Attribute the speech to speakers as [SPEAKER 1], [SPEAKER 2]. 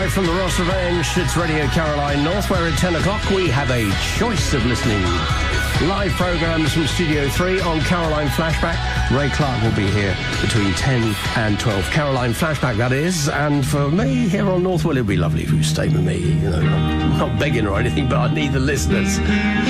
[SPEAKER 1] Live from the Ross Revenge, it's Radio Caroline North, where at 10 o'clock we have a choice of listening live programmes from Studio 3 on Caroline Flashback. Ray Clark will be here between 10 and 12. Caroline Flashback, that is. And for me, here on North, well, it'd be lovely if you stayed with me. You know, I'm not begging or anything, but I need the listeners.